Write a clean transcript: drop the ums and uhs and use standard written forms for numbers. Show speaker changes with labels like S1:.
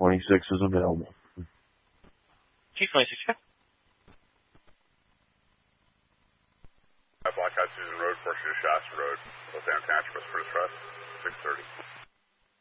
S1: 26 is available.
S2: Chief 26, yeah.
S3: Black High Susan Road, Fortune Shasta Road, Los Angeles, Trust, 630.